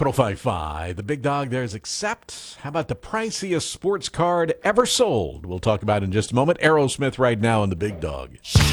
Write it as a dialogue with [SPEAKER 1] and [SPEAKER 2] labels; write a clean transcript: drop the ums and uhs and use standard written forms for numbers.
[SPEAKER 1] Capital Fi-Fi, the big dog there's Accept. How about the priciest sports card ever sold? We'll talk about it in just a moment. Aerosmith right now on the big dog.